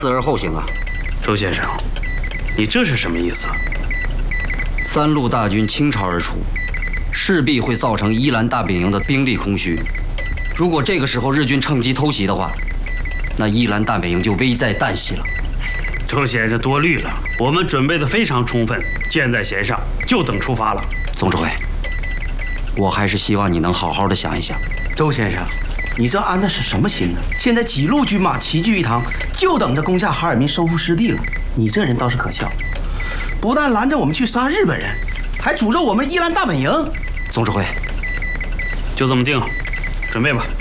思而后行啊。 周先生，你这是什么意思？ 三路大军倾巢而出，势必会造成伊兰大本营的兵力空虚。如果这个时候日军趁机偷袭的话，那伊兰大本营就危在旦夕了。 周先生多虑了，我们准备的非常充分，箭在弦上，就等出发了。 总指挥，我还是希望你能好好的想一想。 周先生，你这安的是什么心呢？现在几路军马齐聚一堂，就等着攻下哈尔滨，收复失地了。你这人倒是可笑，不但拦着我们去杀日本人，还诅咒我们伊兰大本营。 总指挥， 就这么定了，准备吧。